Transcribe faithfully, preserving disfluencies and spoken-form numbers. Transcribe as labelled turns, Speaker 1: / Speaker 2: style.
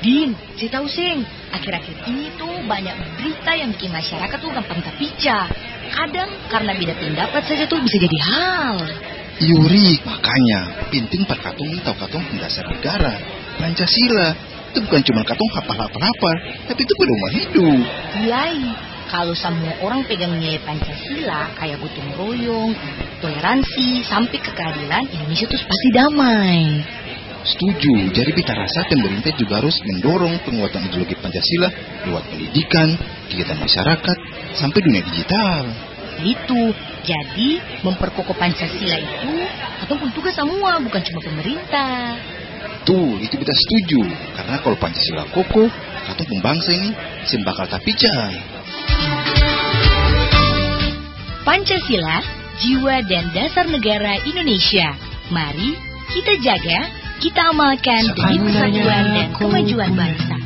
Speaker 1: Din, saya tahu Seng, akhir-akhir ini tuh banyak berita yang bikin masyarakat tuh gampang terpica. Kadang karena beda pendapat saja tuh bisa jadi hal.
Speaker 2: Yuri, makanya penting Pak Katong ini tahu Katong dasar negara, Pancasila. Itu bukan cuma Katong hafal-hafal-hafal, tapi itu pedoman hidup.
Speaker 1: Iya, kalau semua orang pegang nilai Pancasila kayak gotong royong, toleransi, sampai ke keadilan, Indonesia tuh pasti damai.
Speaker 2: Setuju, jadi kita rasa pemerintah juga harus mendorong penguatan ideologi Pancasila lewat pendidikan, kegiatan masyarakat, sampai dunia digital.
Speaker 1: Itu, jadi memperkokoh Pancasila itu ataupun tugas semua, bukan cuma pemerintah.
Speaker 2: Tuh, itu kita setuju, karena kalau Pancasila kokoh, atau pembangsa ini sembakal tapicai.
Speaker 1: Pancasila, jiwa dan dasar negara Indonesia. Mari kita jaga, kita amalkan demi persatuan dan kemajuan bangsa.